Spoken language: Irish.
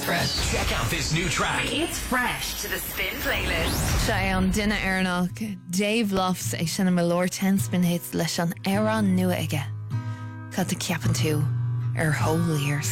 Fresh. Check out this new track. It's fresh to the Spin playlist. Se an duine airnach Dave Lofts ag sinna malór 10 spin hits leis an Éireann nua aige. Cad a ceapan tú ar whole years.